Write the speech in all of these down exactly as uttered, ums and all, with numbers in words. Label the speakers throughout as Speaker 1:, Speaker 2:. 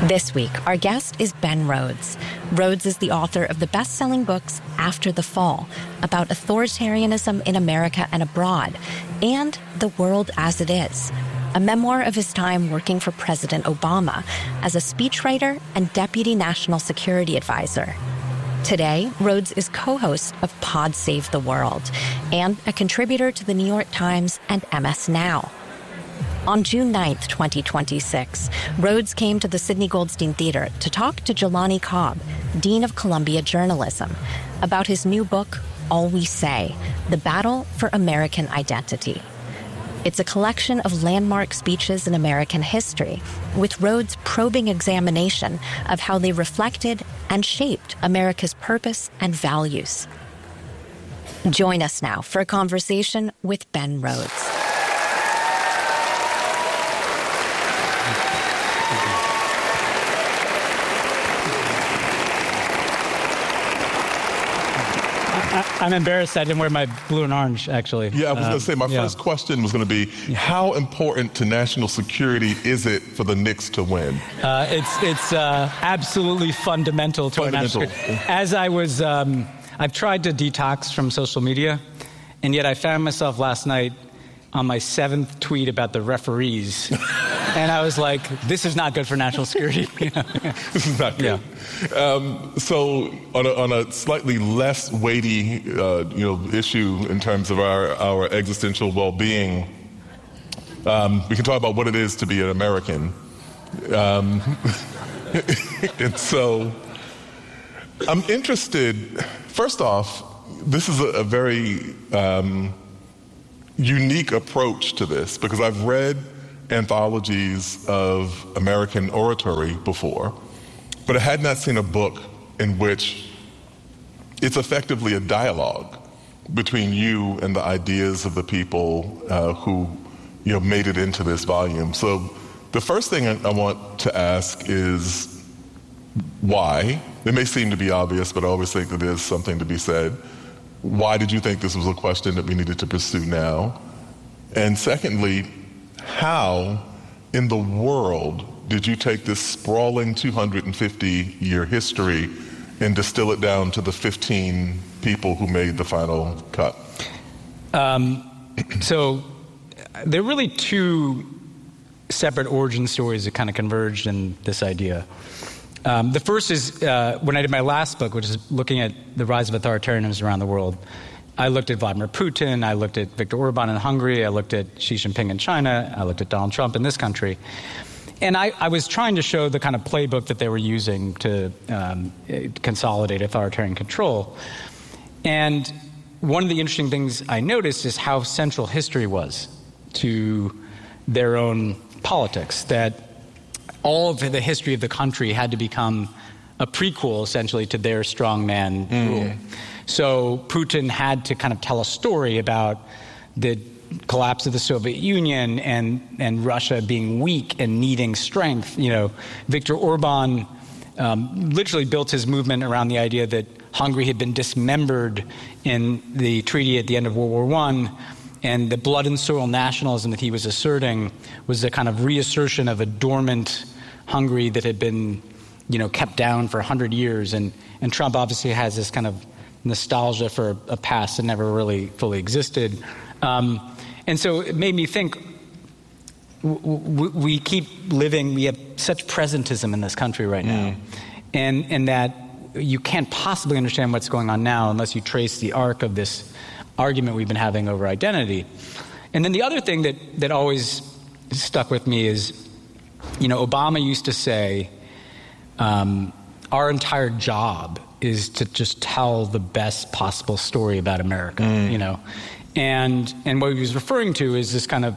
Speaker 1: This week, our guest is Ben Rhodes. Rhodes is the author of the best-selling books After the Fall, about authoritarianism in America and abroad, and The World as It Is, a memoir of his time working for President Obama as a speechwriter and deputy national security advisor. Today, Rhodes is co-host of Pod Save the World and a contributor to the New York Times and M S Now. On June ninth, twenty twenty-six, Rhodes came to the Sidney Goldstein Theater to talk to Jelani Cobb, Dean of Columbia Journalism, about his new book, All We Say, The Battle for American Identity. It's a collection of landmark speeches in American history, with Rhodes' probing examination of how they reflected and shaped America's purpose and values. Join us now for a conversation with Ben Rhodes.
Speaker 2: I'm embarrassed I didn't wear my blue and orange, actually.
Speaker 3: Yeah, I was um, going to say, my
Speaker 2: yeah.
Speaker 3: first question was going to be, how important to national security is it for the Knicks to win?
Speaker 2: Uh, it's it's uh, absolutely fundamental to
Speaker 3: fundamental.
Speaker 2: our national security. As I was, um, I've tried to detox from social media, and yet I found myself last night on my seventh tweet about the referees. And I was like, this is not good for national security.
Speaker 3: This is not good. Yeah. Um, so on a, on a slightly less weighty uh, you know, issue in terms of our, our existential well-being, um, we can talk about what it is to be an American. Um, and so I'm interested, first off, this is a, a very um, unique approach to this, because I've read anthologies of American oratory before, but I had not seen a book in which it's effectively a dialogue between you and the ideas of the people uh, who, you know, made it into this volume. So the first thing I, I want to ask is why? It may seem to be obvious, but I always think that there's something to be said. Why did you think this was a question that we needed to pursue now? And secondly, how in the world did you take this sprawling two hundred fifty year history and distill it down to the fifteen people who made the final cut?
Speaker 2: Um, so there are really two separate origin stories that kind of converged in this idea. Um, the first is uh, when I did my last book, which is looking at the rise of authoritarianism around the world. I looked at Vladimir Putin, I looked at Viktor Orban in Hungary, I looked at Xi Jinping in China, I looked at Donald Trump in this country. And I, I was trying to show the kind of playbook that they were using to um, consolidate authoritarian control. And one of the interesting things I noticed is how central history was to their own politics, that all of the history of the country had to become a prequel, essentially, to their strongman mm. rule. So Putin had to kind of tell a story about the collapse of the Soviet Union and, and Russia being weak and needing strength. You know, Viktor Orban um, literally built his movement around the idea that Hungary had been dismembered in the treaty at the end of World War One, and the blood and soil nationalism that he was asserting was a kind of reassertion of a dormant Hungary that had been, you know, kept down for a hundred years. And, and Trump obviously has this kind of nostalgia for a past that never really fully existed. Um, and so it made me think, w- w- we keep living, we have such presentism in this country right now, mm. and, and that you can't possibly understand what's going on now unless you trace the arc of this argument we've been having over identity. And then the other thing that, that always stuck with me is, you know, Obama used to say, um, our entire job is to just tell the best possible story about America, mm. you know. And and what he was referring to is this kind of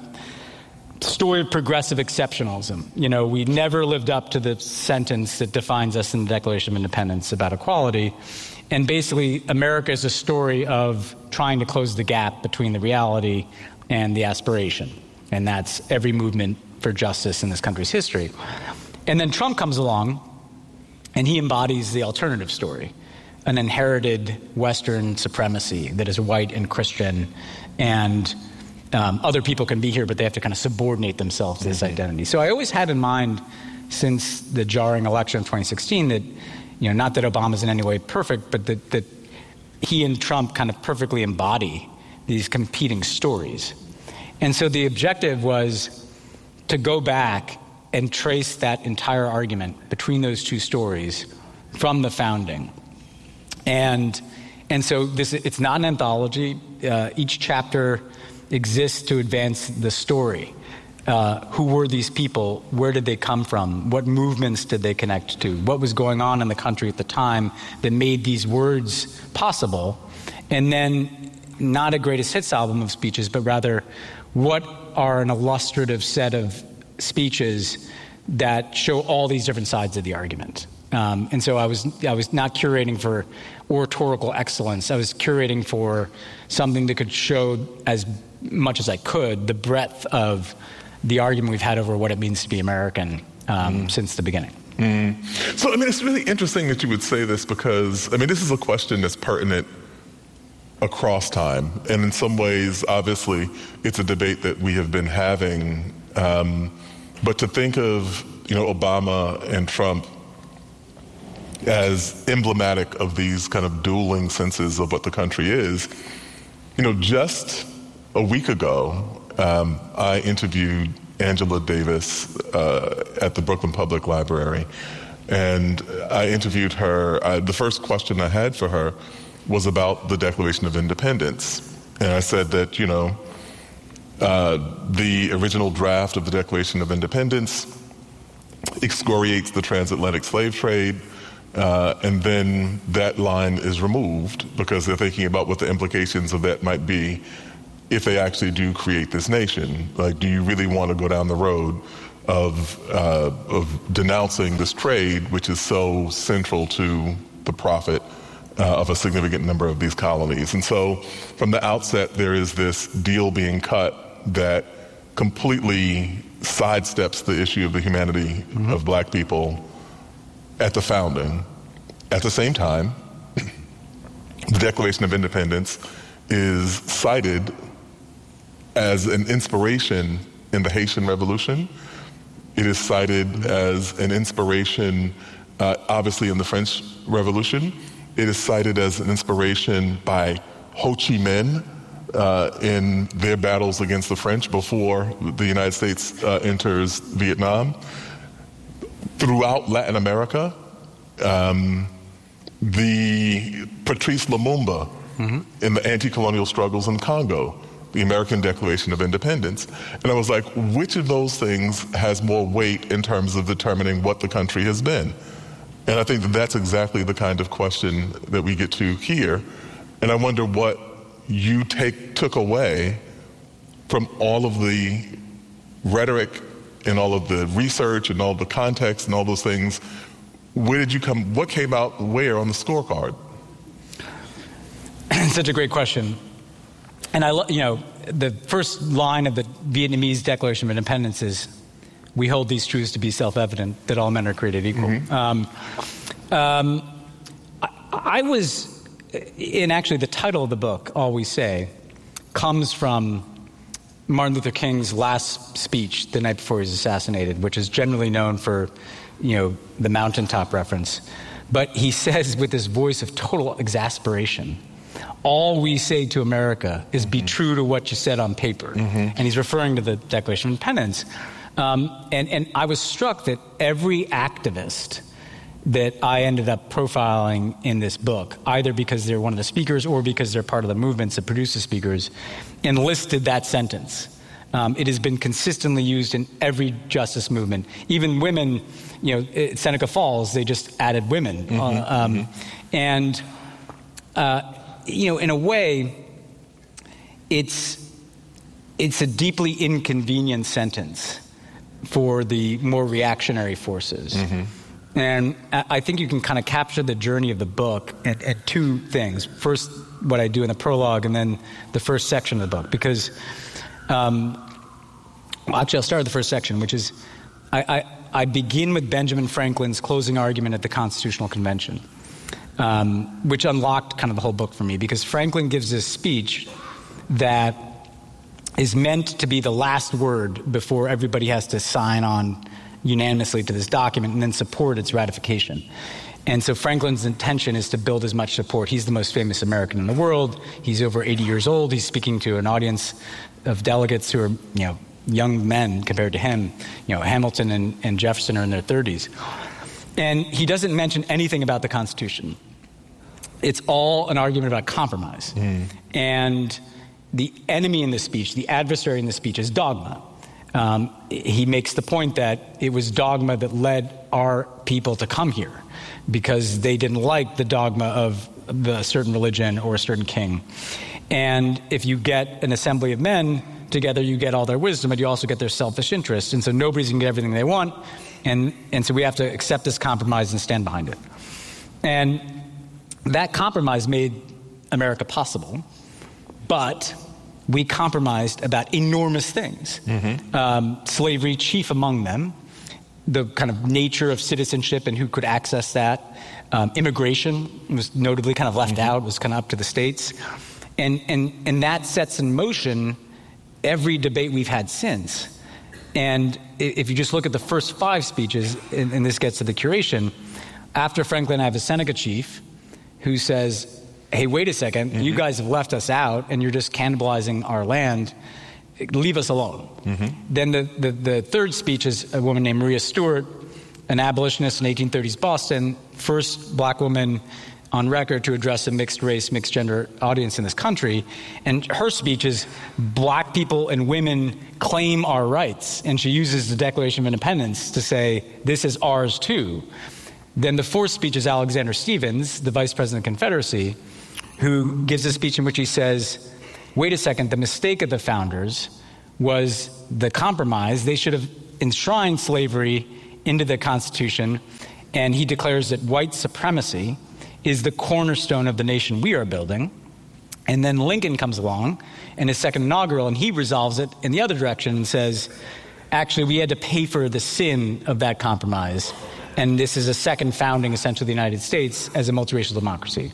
Speaker 2: story of progressive exceptionalism. You know, we never lived up to the sentence that defines us in the Declaration of Independence about equality. And basically, America is a story of trying to close the gap between the reality and the aspiration. And that's every movement for justice in this country's history. And then Trump comes along, and he embodies the alternative story, an inherited Western supremacy that is white and Christian, and um, other people can be here, but they have to kind of subordinate themselves to this identity. So I always had in mind since the jarring election of twenty sixteen that, you know, not that Obama's in any way perfect, but that, that he and Trump kind of perfectly embody these competing stories. And so the objective was to go back and trace that entire argument between those two stories from the founding. And and so this it's not an anthology. Uh, each chapter exists to advance the story. Uh, who were these people? Where did they come from? What movements did they connect to? What was going on in the country at the time that made these words possible? And then not a greatest hits album of speeches, but rather what are an illustrative set of speeches that show all these different sides of the argument. Um, and so I was I was not curating for oratorical excellence. I was curating for something that could show as much as I could the breadth of the argument we've had over what it means to be American um, mm. since the beginning.
Speaker 3: Mm. So, I mean, it's really interesting that you would say this because, I mean, this is a question that's pertinent across time. And in some ways, obviously, it's a debate that we have been having. Um, but to think of, you know, Obama and Trump as emblematic of these kind of dueling senses of what the country is, you know, just a week ago, um, I interviewed Angela Davis uh, at the Brooklyn Public Library, and I interviewed her. I, the first question I had for her was about the Declaration of Independence, and I said that, you know, uh, the original draft of the Declaration of Independence excoriates the transatlantic slave trade, uh, and then that line is removed because they're thinking about what the implications of that might be if they actually do create this nation. Like, do you really want to go down the road of uh, of denouncing this trade, which is so central to the profit uh, of a significant number of these colonies? And so from the outset, there is this deal being cut that completely sidesteps the issue of the humanity mm-hmm. of black people at the founding. At the same time, the Declaration of Independence is cited as an inspiration in the Haitian Revolution. It is cited as an inspiration, uh, obviously, in the French Revolution. It is cited as an inspiration by Ho Chi Minh uh, in their battles against the French before the United States uh, enters Vietnam. Throughout Latin America, um, the Patrice Lumumba mm-hmm. in the anti-colonial struggles in Congo, the American Declaration of Independence. And I was like, which of those things has more weight in terms of determining what the country has been? And I think that that's exactly the kind of question that we get to here. And I wonder what you take took away from all of the rhetoric and all of the research and all the context and all those things. Where did you come, what came out where on the scorecard?
Speaker 2: Such a great question. And I, you know, the first line of the Vietnamese Declaration of Independence is, "We hold these truths to be self-evident, that all men are created equal." Mm-hmm. Um, um, I, I was, and actually the title of the book, All We Say, comes from Martin Luther King's last speech the night before he was assassinated, which is generally known for, you know, the mountaintop reference. But he says with this voice of total exasperation, "All we say to America is mm-hmm. be true to what you said on paper." Mm-hmm. And he's referring to the Declaration of Independence. Um, and, and I was struck that every activist that I ended up profiling in this book, either because they're one of the speakers or because they're part of the movements that produce the speakers, enlisted that sentence. Um, it has been consistently used in every justice movement. Even women, you know, at Seneca Falls, they just added women. Mm-hmm. Uh, um, mm-hmm. And, uh, you know, in a way, it's it's a deeply inconvenient sentence for the more reactionary forces. Mm-hmm. And I think you can kind of capture the journey of the book at, at two things. First, what I do in the prologue, and then the first section of the book. Because, um, well, actually, I'll start with the first section, which is I, I, I begin with Benjamin Franklin's closing argument at the Constitutional Convention, um, which unlocked kind of the whole book for me. Because Franklin gives this speech that is meant to be the last word before everybody has to sign on unanimously to this document and then support its ratification. And so Franklin's intention is to build as much support. He's the most famous American in the world. He's over eighty years old. He's speaking to an audience of delegates who are, you know, young men compared to him. You know, Hamilton and, and Jefferson are in their thirties. And he doesn't mention anything about the Constitution. It's all an argument about compromise. Mm. And the enemy in the speech, the adversary in the speech, is dogma. Um, he makes the point that it was dogma that led our people to come here because they didn't like the dogma of a certain religion or a certain king. And if you get an assembly of men together, you get all their wisdom, but you also get their selfish interests. And so nobody's going to get everything they want. And, and so we have to accept this compromise and stand behind it. And that compromise made America possible, but we compromised about enormous things. Mm-hmm. Um, slavery, chief among them, the kind of nature of citizenship and who could access that. Um, immigration was notably kind of left mm-hmm. out, was kind of up to the states. And, and, and that sets in motion every debate we've had since. And if you just look at the first five speeches, and, and this gets to the curation, after Franklin, I have a Seneca chief who says, hey, wait a second, mm-hmm. you guys have left us out and you're just cannibalizing our land. Leave us alone. Mm-hmm. Then the, the, the third speech is a woman named Maria Stewart, an abolitionist in eighteen thirties Boston, first black woman on record to address a mixed race, mixed gender audience in this country. And her speech is, black people and women claim our rights. And she uses the Declaration of Independence to say, this is ours too. Then the fourth speech is Alexander Stephens, the Vice President of the Confederacy, who gives a speech in which he says, wait a second, the mistake of the founders was the compromise. They should have enshrined slavery into the Constitution. And he declares that white supremacy is the cornerstone of the nation we are building. And then Lincoln comes along in his second inaugural, and he resolves it in the other direction and says, actually, we had to pay for the sin of that compromise. And this is a second founding, essentially, of the United States as a multiracial democracy.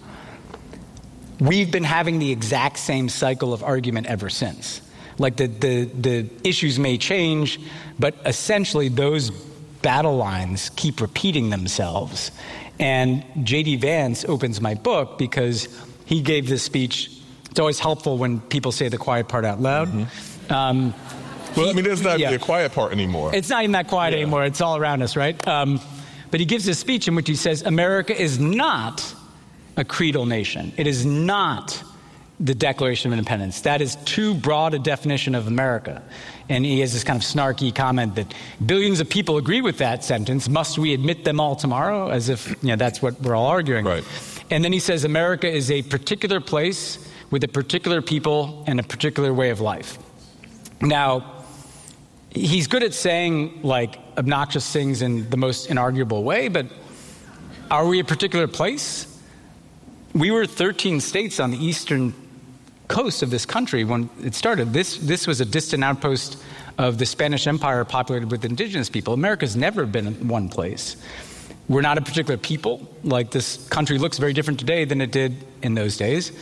Speaker 2: We've been having the exact same cycle of argument ever since. Like the, the, the issues may change, but essentially those battle lines keep repeating themselves. And J D Vance opens my book because he gave this speech. It's always helpful when people say the quiet part out loud. Mm-hmm. Um,
Speaker 3: well,
Speaker 2: he,
Speaker 3: I mean, it's not
Speaker 2: yeah.
Speaker 3: the quiet part anymore.
Speaker 2: It's not even that quiet yeah. anymore. It's all around us, right? Um, but he gives this speech in which he says, America is not a creedal nation. It is not the Declaration of Independence. That is too broad a definition of America. And he has this kind of snarky comment that billions of people agree with that sentence. Must we admit them all tomorrow? As if, you know, that's what we're all arguing.
Speaker 3: Right.
Speaker 2: And then he says America is a particular place with a particular people and a particular way of life. Now, he's good at saying, like, obnoxious things in the most inarguable way, but are we a particular place? We were thirteen states on the eastern coast of this country when it started. This this was a distant outpost of the Spanish Empire populated with indigenous people. America's never been in one place. We're not a particular people. Like, this country looks very different today than it did in those days.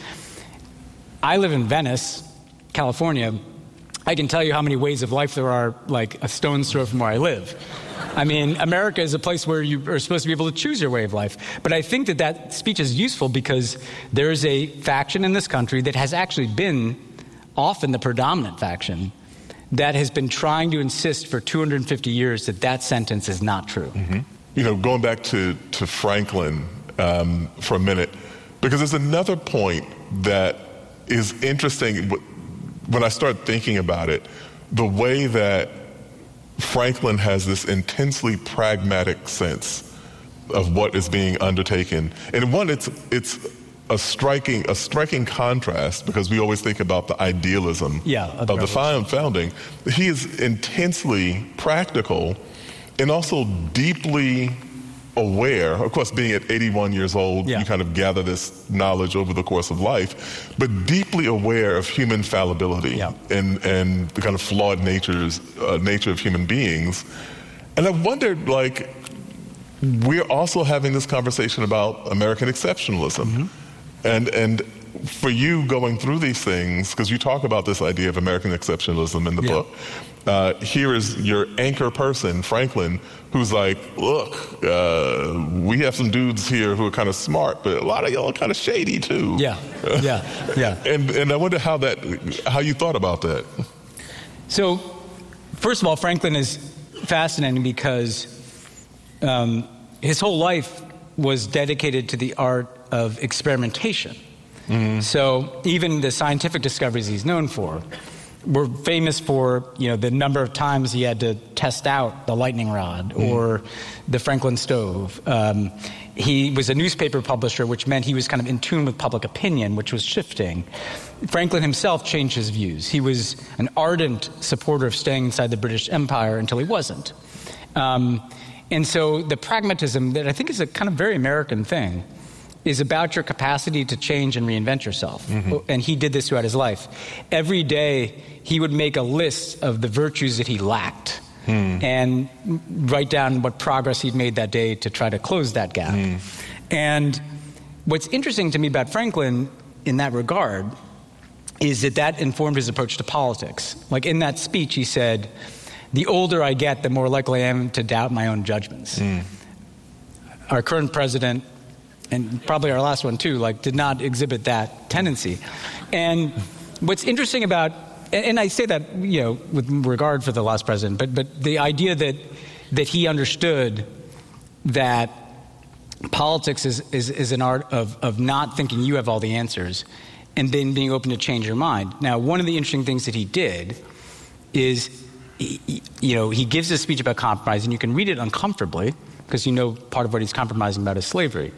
Speaker 2: I live in Venice, California. I can tell you how many ways of life there are, like, a stone's throw from where I live. I mean, America is a place where you are supposed to be able to choose your way of life. But I think that that speech is useful because there is a faction in this country that has actually been often the predominant faction that has been trying to insist for two hundred fifty years that that sentence is not true.
Speaker 3: Mm-hmm. You know, going back to, to Franklin um, for a minute, because there's another point that is interesting when I start thinking about it, the way that Franklin has this intensely pragmatic sense of what is being undertaken. And one, it's it's a striking a striking contrast because we always think about the idealism
Speaker 2: yeah, of,
Speaker 3: of the founding. He is intensely practical and also deeply aware. Of course, being at eighty-one years old, yeah. you kind of gather this knowledge over the course of life, but deeply aware of human fallibility yeah. and, and the kind of flawed natures, uh, nature of human beings. And I wondered, like, we're also having this conversation about American exceptionalism. Mm-hmm. And, and for you going through these things, because you talk about this idea of American exceptionalism in the
Speaker 2: yeah.
Speaker 3: book, uh, here is your anchor person, Franklin, who's like, look, uh, we have some dudes here who are kind of smart, but a lot of y'all are kind of shady too.
Speaker 2: Yeah, yeah, yeah.
Speaker 3: and and I wonder how that, how you thought about that.
Speaker 2: So, first of all, Franklin is fascinating because um, his whole life was dedicated to the art of experimentation. Mm-hmm. So even the scientific discoveries he's known for were famous for, you know, the number of times he had to test out the lightning rod mm-hmm. or the Franklin stove. Um, he was a newspaper publisher, which meant he was kind of in tune with public opinion, which was shifting. Franklin himself changed his views. He was an ardent supporter of staying inside the British Empire until he wasn't. Um, and so the pragmatism that I think is a kind of very American thing is about your capacity to change and reinvent yourself. Mm-hmm. And he did this throughout his life. Every day, he would make a list of the virtues that he lacked mm. and write down what progress he'd made that day to try to close that gap. Mm. And what's interesting to me about Franklin in that regard is that that informed his approach to politics. Like in that speech, he said, the older I get, the more likely I am to doubt my own judgments. Mm. Our current president, and probably our last one too, like did not exhibit that tendency. And what's interesting about, and I say that, you know, with regard for the last president, but but the idea that that he understood that politics is is, is an art of of not thinking you have all the answers, and then being open to change your mind. Now, one of the interesting things that he did is, he, you know, he gives a speech about compromise, and you can read it uncomfortably because you know part of what he's compromising about is slavery.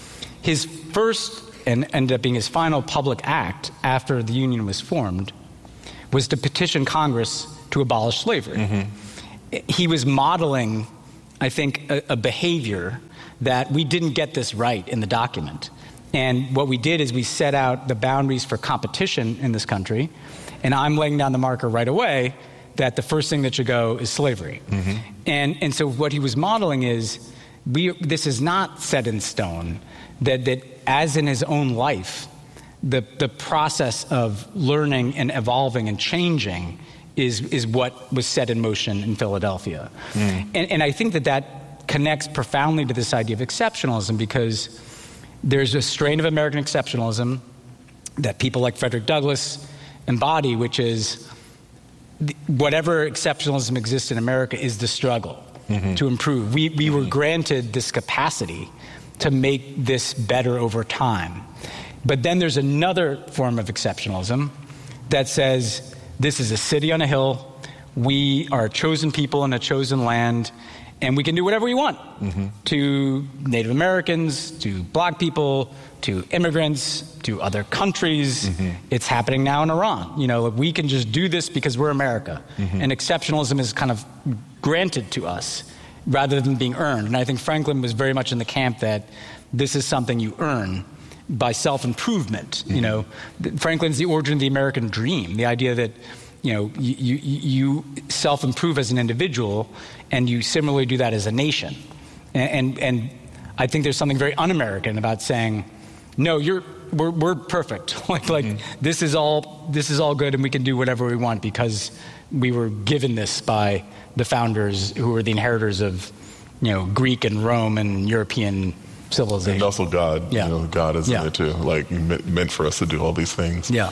Speaker 2: His first, and ended up being his final public act after the Union was formed, was to petition Congress to abolish slavery. Mm-hmm. He was modeling, I think, a, a behavior that we didn't get this right in the document. And what we did is we set out the boundaries for competition in this country, and I'm laying down the marker right away that the first thing that should go is slavery. Mm-hmm. And and so what he was modeling is, we this is not set in stone. That, that as in his own life, the the process of learning and evolving and changing is is what was set in motion in Philadelphia. Mm. And, and I think that that connects profoundly to this idea of exceptionalism, because there's a strain of American exceptionalism that people like Frederick Douglass embody, which is the, whatever exceptionalism exists in America is the struggle mm-hmm. to improve. We, we mm-hmm. were granted this capacity to make this better over time. But then there's another form of exceptionalism that says, this is a city on a hill, we are a chosen people in a chosen land, and we can do whatever we want mm-hmm. to Native Americans, to black people, to immigrants, to other countries. Mm-hmm. It's happening now in Iran. You know, we can just do this because we're America. Mm-hmm. And exceptionalism is kind of granted to us rather than being earned. And I think Franklin was very much in the camp that this is something you earn by self-improvement. Mm-hmm. You know, Franklin's the origin of the American dream, the idea that, you know, you, you, you self-improve as an individual, and you similarly do that as a nation. And, and, and I think there's something very un-American about saying, no, you're, we're, we're perfect. like, like mm-hmm. this is all, this is all good, and we can do whatever we want because we were given this by the founders who were the inheritors of, you know, Greek and Rome and European civilization.
Speaker 3: And also God.
Speaker 2: Yeah.
Speaker 3: You know, God is yeah. in there too. Like, meant for us to do all these things.
Speaker 2: Yeah.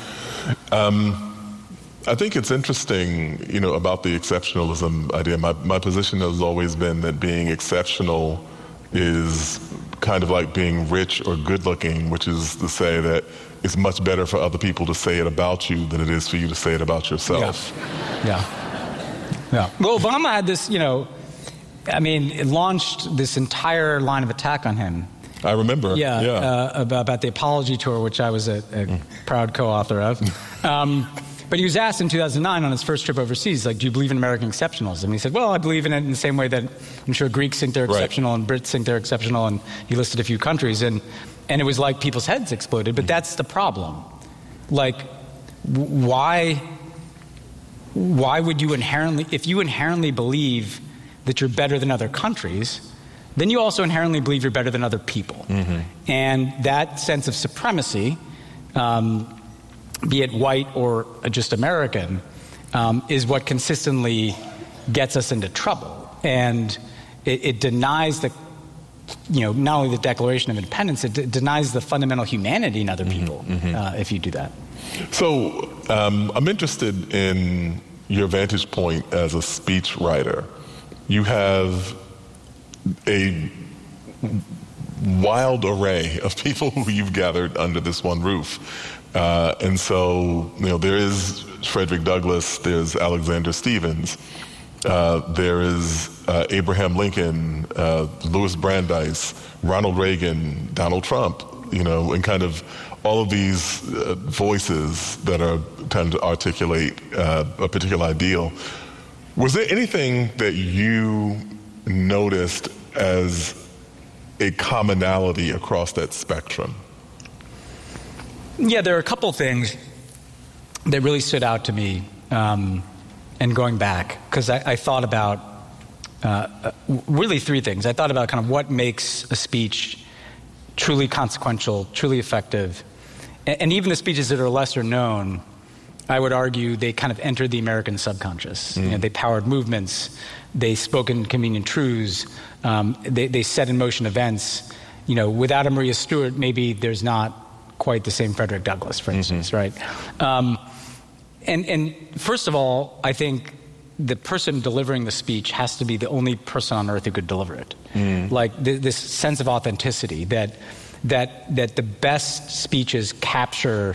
Speaker 3: Um, I think it's interesting, you know, about the exceptionalism idea. My, my position has always been that being exceptional is kind of like being rich or good looking, which is to say that it's much better for other people to say it about you than it is for you to say it about yourself.
Speaker 2: Yeah. Yeah. Yeah. Well, Obama had this, you know, I mean, it launched this entire line of attack on him.
Speaker 3: I remember.
Speaker 2: Yeah.
Speaker 3: yeah.
Speaker 2: Uh, about, about the apology tour, which I was a, a mm. proud co-author of. Um, but he was asked in two thousand nine on his first trip overseas, like, do you believe in American exceptionalism? And he said, well, I believe in it in the same way that I'm sure Greeks think they're exceptional right. and Brits think they're exceptional. And he listed a few countries. And, and it was like people's heads exploded. But mm. that's the problem. Like, w- why... Why would you inherently, if you inherently believe that you're better than other countries, then you also inherently believe you're better than other people. Mm-hmm. And that sense of supremacy um, be it white or just American, um, is what consistently gets us into trouble. And it, it denies the, you know, not only the Declaration of Independence, it d- denies the fundamental humanity in other people mm-hmm. uh, if you do that.
Speaker 3: So um, I'm interested in your vantage point as a speech writer. You have a wild array of people who you've gathered under this one roof. Uh, and so, you know, there is Frederick Douglass, there's Alexander Stevens, uh, there is uh, Abraham Lincoln, uh, Louis Brandeis, Ronald Reagan, Donald Trump, you know, and kind of all of these uh, voices that are trying to articulate uh, a particular ideal. Was there anything that you noticed as a commonality across that spectrum?
Speaker 2: Yeah, there are a couple things that really stood out to me, um, and going back, because I, I thought about uh, really three things. I thought about kind of what makes a speech truly consequential, truly effective, and, and even the speeches that are lesser known, I would argue they kind of entered the American subconscious. Mm. You know, they powered movements, they spoke inconvenient truths, um, they, they set in motion events. You know, without a Maria Stewart, maybe there's not quite the same Frederick Douglass, for instance, mm-hmm. right? Um, and, and first of all, I think the person delivering the speech has to be the only person on earth who could deliver it. Mm. Like th- this sense of authenticity, that that that the best speeches capture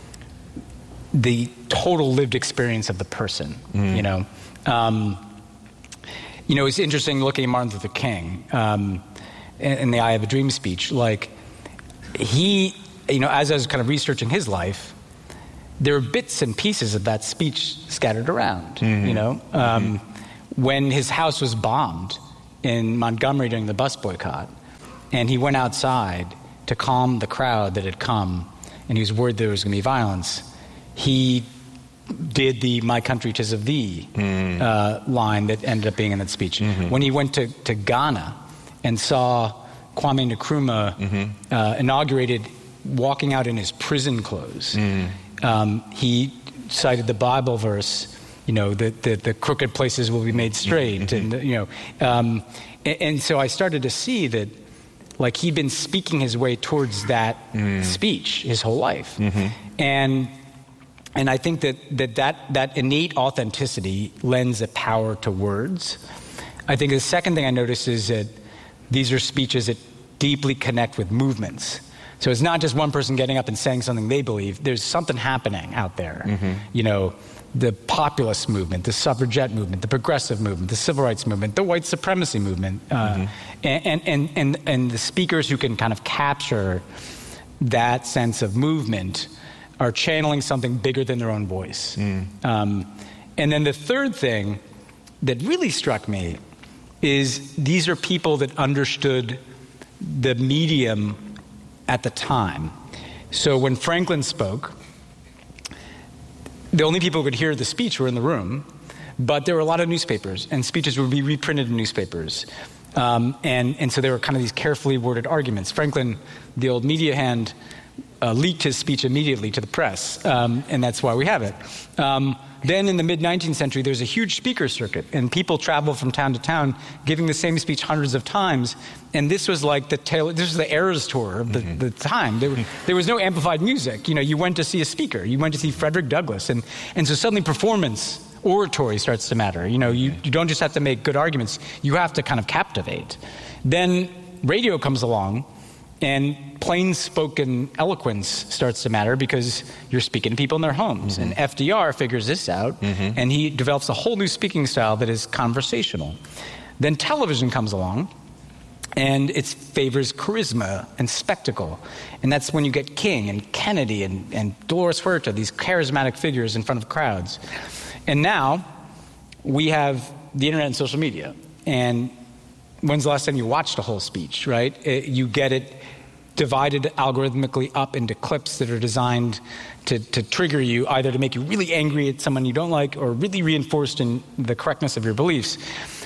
Speaker 2: the total lived experience of the person. Mm. You know, um, you know, it's interesting looking at Martin Luther King um, in, in the "I Have a Dream" speech. Like he. You know, as I was kind of researching his life, there are bits and pieces of that speech scattered around, mm-hmm. you know. Um, mm-hmm. When his house was bombed in Montgomery during the bus boycott, and he went outside to calm the crowd that had come, and he was worried there was going to be violence, he did the "My country 'tis of thee" mm-hmm. uh, line that ended up being in that speech. Mm-hmm. When he went to, to Ghana and saw Kwame Nkrumah mm-hmm. uh, inaugurated walking out in his prison clothes, mm. um, he cited the Bible verse, you know, that the, the crooked places will be made straight, mm-hmm. and you know, um, and, and so I started to see that, like, he'd been speaking his way towards that mm. speech his whole life, mm-hmm. and and I think that that, that that innate authenticity lends a power to words. I think the second thing I noticed is that these are speeches that deeply connect with movements. So it's not just one person getting up and saying something they believe. There's something happening out there. Mm-hmm. You know, the populist movement, the suffragette movement, the progressive movement, the civil rights movement, the white supremacy movement, uh, mm-hmm. and, and, and, and the speakers who can kind of capture that sense of movement are channeling something bigger than their own voice. Mm. Um, and then the third thing that really struck me is these are people that understood the medium at the time. So when Franklin spoke, the only people who could hear the speech were in the room, but there were a lot of newspapers, and speeches would be reprinted in newspapers. Um, and, and so there were kind of these carefully worded arguments. Franklin, the old media hand, uh, leaked his speech immediately to the press, um, and that's why we have it. Um, Then in the mid-nineteenth century, there's a huge speaker circuit, and people travel from town to town giving the same speech hundreds of times. And this was like the tail, this was the Eras tour of the, mm-hmm. the time. There, there was no amplified music. You know, you went to see a speaker. You went to see Frederick Douglass. And, and so suddenly performance, oratory starts to matter. You know, you, you don't just have to make good arguments. You have to kind of captivate. Then radio comes along, and plain-spoken eloquence starts to matter because you're speaking to people in their homes. Mm-hmm. And F D R figures this out, mm-hmm. and he develops a whole new speaking style that is conversational. Then television comes along, and it favors charisma and spectacle. And that's when you get King and Kennedy and, and Dolores Huerta, these charismatic figures in front of crowds. And now we have the internet and social media. And when's the last time you watched a whole speech, right? It, you get it divided algorithmically up into clips that are designed to, to trigger you, either to make you really angry at someone you don't like or really reinforced in the correctness of your beliefs.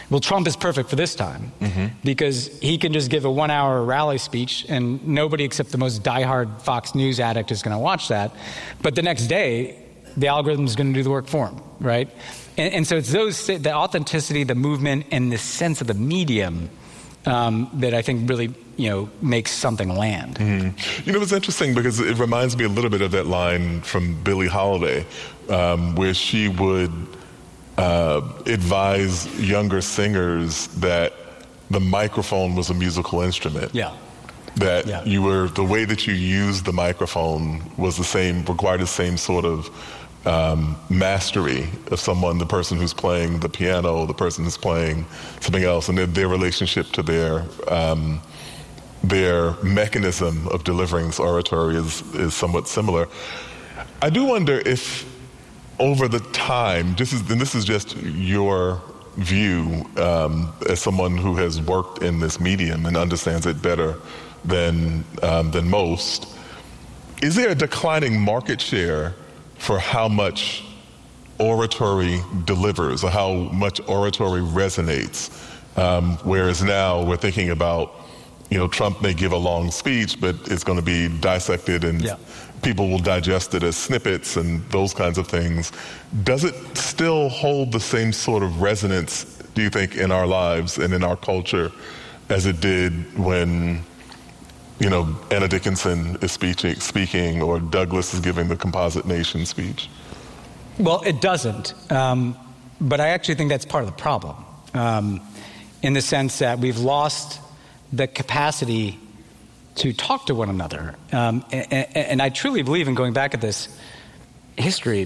Speaker 2: Well, Trump is perfect for this time mm-hmm. because he can just give a one-hour rally speech, and nobody except the most diehard Fox News addict is going to watch that. But the next day, the algorithm is going to do the work for him, right? And, and so it's those the authenticity, the movement, and the sense of the medium um, that I think really, you know, makes something land.
Speaker 3: Mm-hmm. You know, it's interesting because it reminds me a little bit of that line from Billie Holiday, um, where she would Uh, advise younger singers that the microphone was a musical instrument.
Speaker 2: Yeah.
Speaker 3: That
Speaker 2: yeah.
Speaker 3: you were, the way that you used the microphone was the same, required the same sort of um, mastery of someone, the person who's playing the piano, the person who's playing something else, and their, their relationship to their um, their mechanism of delivering oratory is, is somewhat similar. I do wonder if over the time, this is, and this is just your view um, as someone who has worked in this medium and understands it better than um, than most, is there a declining market share for how much oratory delivers or how much oratory resonates? Um, whereas now we're thinking about, you know, Trump may give a long speech, but it's going to be dissected and yeah. people will digest it as snippets and those kinds of things. Does it still hold the same sort of resonance, do you think, in our lives and in our culture as it did when, you know, Anna Dickinson is speaking, speaking or Douglas is giving the Composite Nation speech?
Speaker 2: Well, it doesn't. Um, but I actually think that's part of the problem, um, in the sense that we've lost the capacity to talk to one another. Um, and, and I truly believe in going back at this history,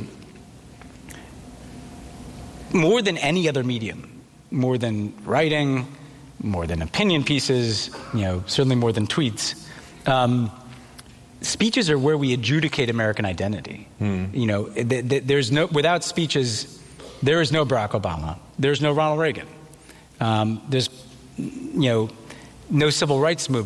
Speaker 2: more than any other medium, more than writing, more than opinion pieces, you know, certainly more than tweets, um, speeches are where we adjudicate American identity. Hmm. You know, th- th- there's no, without speeches, there is no Barack Obama, there's no Ronald Reagan, um, there's, you know, no civil rights movement.